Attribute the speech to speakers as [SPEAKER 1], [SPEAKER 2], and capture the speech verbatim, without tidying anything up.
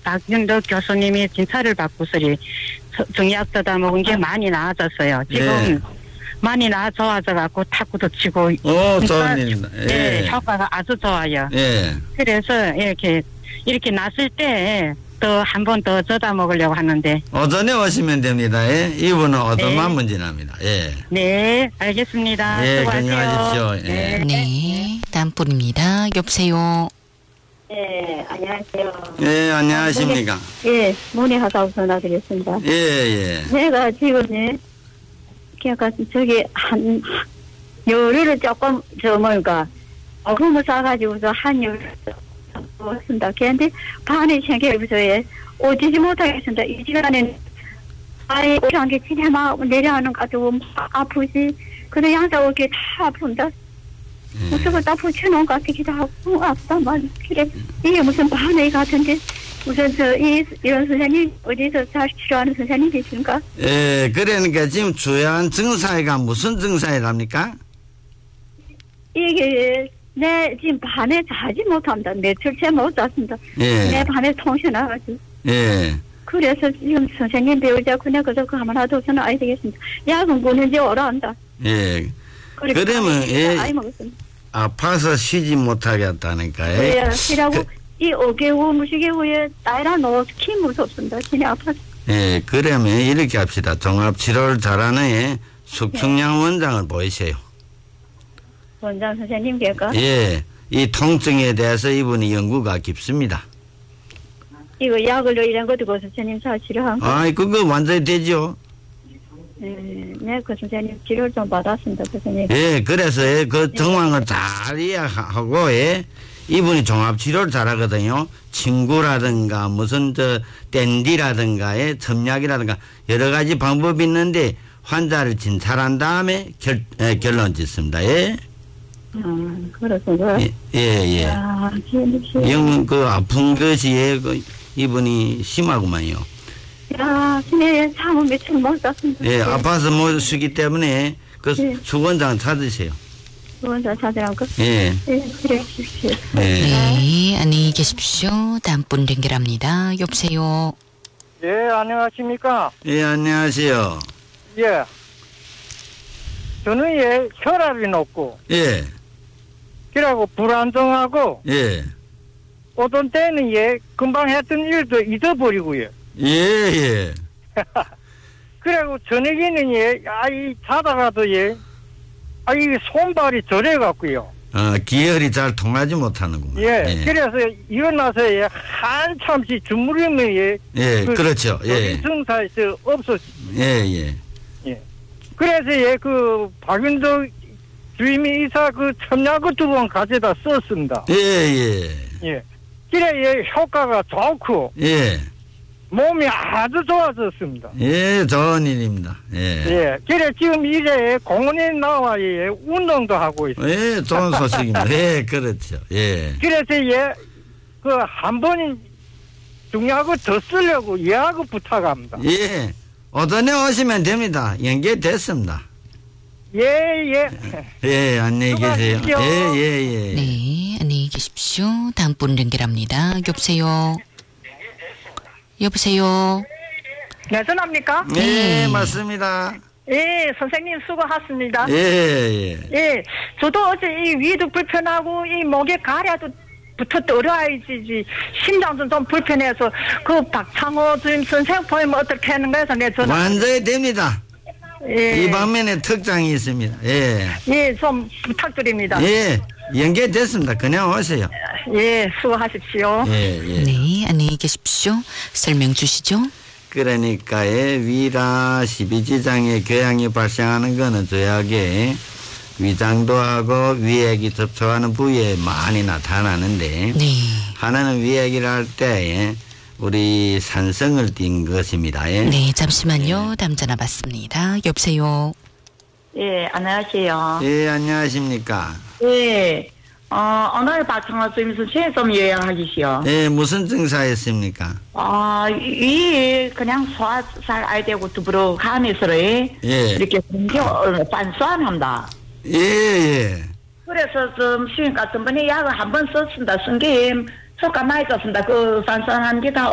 [SPEAKER 1] 박윤덕 교수님이 진찰을 받고서리 정약 떠다 먹은 게 많이 나아졌어요. 지금
[SPEAKER 2] 예.
[SPEAKER 1] 많이 나아 좋아져갖고 탁구도 치고.
[SPEAKER 2] 오, 좋습니다. 예.
[SPEAKER 1] 네, 효과가 아주 좋아요.
[SPEAKER 2] 예.
[SPEAKER 1] 그래서 이렇게 이렇게 났을 때 더 한 번 더 져다 먹으려고 하는데.
[SPEAKER 2] 오전에 오시면 됩니다. 예. 이분은 오전만
[SPEAKER 1] 네.
[SPEAKER 2] 문진합니다. 예.
[SPEAKER 1] 네, 알겠습니다.
[SPEAKER 2] 예,
[SPEAKER 1] 수고하세요.
[SPEAKER 2] 건강하십시오. 예.
[SPEAKER 3] 네, 다음 분입니다. 여보세요.
[SPEAKER 4] 네, 안녕하세요.
[SPEAKER 2] 예, 안녕하십니까.
[SPEAKER 4] 예, 문의하다고 전화드렸습니다.
[SPEAKER 2] 예, 예.
[SPEAKER 4] 내가 지금, 예, 그러니까 저기, 한, 요리를 조금, 저, 뭐니까, 어금을 싸가지고서 한 요리를 먹었습니다. 그런데 반이 생겨서, 예, 오지지 못하겠습니다. 이 시간에, 아이, 오한 게 진짜 막 내려가는 것 같고, 막 아프지. 그래, 양자 이렇게 다 아픈다. 무슨 다 붙여놓은 것 같기도 하고, 아프다, 말. 그래, 이게 무슨 반의 같은데, 무슨 저, 이, 이런 선생님, 어디서 잘 치료하는 선생님 계십니까?
[SPEAKER 2] 예, 그러니까 지금 주요한 증상이가 무슨 증상이랍니까?
[SPEAKER 4] 이게, 내 지금 반에 자지 못합니다. 며칠째 못 잤습니다.
[SPEAKER 2] 예.
[SPEAKER 4] 내 밤에 통신 나가지고.
[SPEAKER 2] 예.
[SPEAKER 4] 그래서 지금 선생님 배우자 그냥 그저 그 한번 하도 저는 아이 되겠습니다. 약은 보는지 오라 한다.
[SPEAKER 2] 예. 그러면, 예.
[SPEAKER 4] 아이 먹었습니다.
[SPEAKER 2] 아파서 쉬지 못하겠다니까. 예.
[SPEAKER 4] 예, 쉬라고, 이 어깨고 무시개고에 따이라 넣기 무섭습니다. 진짜 아파서.
[SPEAKER 2] 예, 그러면 이렇게 합시다. 종합치료를 잘하는 예, 숙충양 원장을 보이세요.
[SPEAKER 4] 원장 선생님께가
[SPEAKER 2] 예, 이 통증에 대해서 이분이 연구가 깊습니다.
[SPEAKER 4] 이거 약을 이런 것도 그 선생님 잘 치료한 거.
[SPEAKER 2] 아이, 그거 완전히 되죠.
[SPEAKER 4] 예, 네, 그 선생님 치료를 좀 받았습니다, 그 선생님.
[SPEAKER 2] 예, 그래서 예, 그 정황을 잘 이해하고, 예, 이분이 종합치료를 잘하거든요. 친구라든가, 무슨 저, 댄디라든가, 첨약이라든가, 여러 가지 방법이 있는데, 환자를 진찰한 다음에 결, 예, 결론 짓습니다. 예.
[SPEAKER 4] 아, 그렇군요.
[SPEAKER 2] 예, 예, 예.
[SPEAKER 4] 아, 지금,
[SPEAKER 2] 영, 그, 아픈 것이, 예, 그, 이분이 심하구만요.
[SPEAKER 4] 야, 진짜 잠을 며칠 못 잤습니다.
[SPEAKER 2] 예, 아파서 못 쉬기 때문에, 그,
[SPEAKER 4] 예.
[SPEAKER 2] 수건장 찾으세요.
[SPEAKER 4] 원장 찾으란 거?
[SPEAKER 2] 예.
[SPEAKER 4] 예, 그래 주십시오.
[SPEAKER 2] 예.
[SPEAKER 3] 네, 안녕히 계십시오. 다음 분 연결합니다. 여보세요.
[SPEAKER 5] 예, 안녕하십니까?
[SPEAKER 2] 예, 안녕하세요.
[SPEAKER 5] 예. 저는 예, 혈압이 높고,
[SPEAKER 2] 예,
[SPEAKER 5] 그리고 불안정하고,
[SPEAKER 2] 예.
[SPEAKER 5] 어떤 때는 예, 금방 했던 일도 잊어버리고요.
[SPEAKER 2] 예, 예.
[SPEAKER 5] 그리고 저녁에는 예, 아이, 자다가도 예, 아이, 손발이 저려갖고요.
[SPEAKER 2] 어, 기혈이 잘 통하지 못하는구만.
[SPEAKER 5] 예, 그래서 일어나서 예, 한참씩 주무르면 예,
[SPEAKER 2] 예,
[SPEAKER 5] 그,
[SPEAKER 2] 그렇죠. 예.
[SPEAKER 5] 증사에서 없었.
[SPEAKER 2] 예, 예.
[SPEAKER 5] 예. 그래서 예, 그 박윤덕 주임이 이사 그 첨약을 두 번 가져다 썼습니다.
[SPEAKER 2] 예, 예.
[SPEAKER 5] 예. 그래 예, 효과가 좋고
[SPEAKER 2] 예.
[SPEAKER 5] 몸이 아주 좋아졌습니다.
[SPEAKER 2] 예, 좋은 일입니다. 예.
[SPEAKER 5] 예. 그래 지금 이제 공원에 나와 예, 운동도 하고 있어요.
[SPEAKER 2] 예, 좋은 소식입니다. 예, 그렇죠. 예.
[SPEAKER 5] 그래서 예, 그 한 번 중약을 더 쓰려고 예약을 부탁합니다.
[SPEAKER 2] 예. 오전에 오시면 됩니다. 연결됐습니다.
[SPEAKER 5] 예, 예.
[SPEAKER 2] 예, 안녕히 계세요.
[SPEAKER 5] 수고하십시오.
[SPEAKER 2] 예, 예, 예.
[SPEAKER 3] 네, 안녕히 계십시오. 다음 분 연결합니다. 여보세요. 여보세요.
[SPEAKER 6] 네, 전합니까?
[SPEAKER 2] 예,
[SPEAKER 3] 네.
[SPEAKER 2] 맞습니다.
[SPEAKER 6] 예, 선생님 수고하셨습니다.
[SPEAKER 2] 예, 예.
[SPEAKER 6] 예, 저도 어제 이 위도 불편하고 이 목에 가래도 붙어 떨어야지 심장 좀, 좀 불편해서 그 박창호 주임 선생 보이면 어떻게 하는 거에서 내 전화.
[SPEAKER 2] 완전히 됩니다.
[SPEAKER 6] 예,
[SPEAKER 2] 이 방면에 특장이 있습니다. 예.
[SPEAKER 6] 예, 좀 부탁드립니다.
[SPEAKER 2] 예, 연결됐습니다. 그냥 오세요.
[SPEAKER 6] 예, 수고하십시오.
[SPEAKER 2] 예, 예.
[SPEAKER 3] 네, 안녕히 계십시오. 설명 주시죠.
[SPEAKER 2] 그러니까 예, 위라 십이지장의 교양이 발생하는 거는 저약에 위장도하고 위액이 접촉하는 부위에 많이 나타나는데
[SPEAKER 3] 네.
[SPEAKER 2] 하나는 위액이라 할 때 우리 산성을 띈 것입니다. 예.
[SPEAKER 3] 네, 잠시만요. 다음 전화 받습니다. 여보세요.
[SPEAKER 7] 예, 안녕하세요.
[SPEAKER 2] 예, 안녕하십니까.
[SPEAKER 7] 예, 어, 오늘 박창호 주임 선생님 좀 요약하시오.
[SPEAKER 2] 예, 무슨 증사였습니까?
[SPEAKER 7] 어, 이, 그냥 소화 잘 안 되고 두부러 가면서
[SPEAKER 2] 예.
[SPEAKER 7] 이렇게 공겨, 반수한합니다.
[SPEAKER 2] 예, 예.
[SPEAKER 7] 그래서 좀 쉬니까 전번에 약을 한 번 썼습니다. 쓴 게 효과 많이 줬습니다. 그 반수한 게 다